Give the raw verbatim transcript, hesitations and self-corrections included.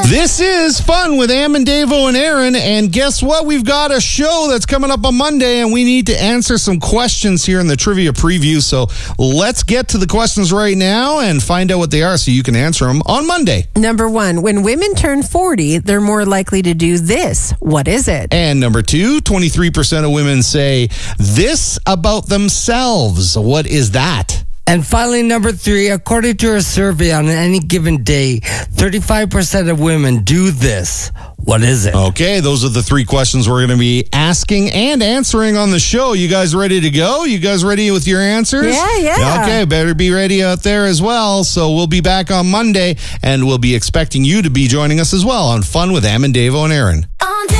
This is Fun with Am and Davo and Aaron, and guess what? We've got a show that's coming up on Monday, and we need to answer some questions here in the trivia preview. So let's get to the questions right now and find out what they are so you can answer them on Monday. Number one, when women turn forty, they're more likely to do this. What is it? And number two, twenty-three percent of women say this about themselves. What is that? And finally, number three, according to a survey on any given day, thirty-five percent of women do this. What is it? Okay, those are the three questions we're going to be asking and answering on the show. You guys ready to go? You guys ready with your answers? Yeah, yeah. Okay, better be ready out there as well. So we'll be back on Monday, and we'll be expecting you to be joining us as well on Fun with Am and Davo and Aaron.